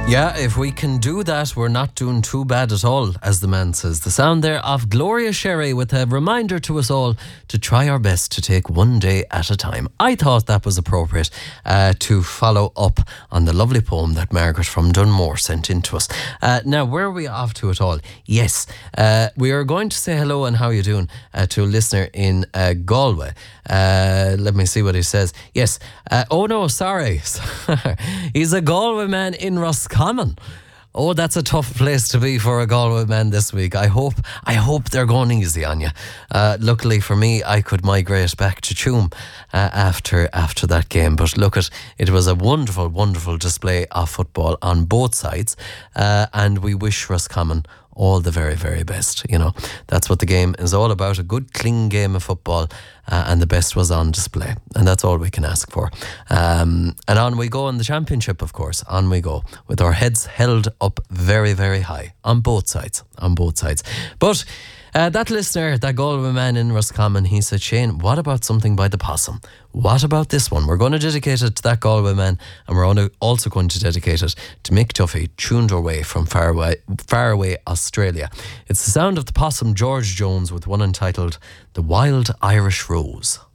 Yeah, if we can do that, we're not doing too bad at all, as the man says. The sound there of Gloria Sherry with a reminder to us all to try our best to take one day at a time. I thought that was appropriate to follow up on the lovely poem that Margaret from Dunmore sent in to us. Now, where are we off to at all? Yes, we are going to say hello and how you doing to a listener in Galway. Let me see what he says. Yes. Oh no, sorry. He's a Galway man in Roscommon. Oh, that's a tough place to be for a Galway man this week. I hope they're going easy on you. Luckily for me, I could migrate back to Tuam after that game. But look, it was a wonderful, wonderful display of football on both sides. And we wish Roscommon all the very, very best. You know, that's what the game is all about. A good, clean game of football. And the best was on display. And that's all we can ask for. And on we go in the championship, of course. On we go with our heads held up very, very high on both sides. But that listener, that Galway man in Roscommon, he said, Shane, what about something by the Possum? What about this one? We're going to dedicate it to that Galway man, and we're also going to dedicate it to Mick Duffy, tuned away from far away Australia. It's the sound of the Possum, George Jones, with one entitled The Wild Irish Rose.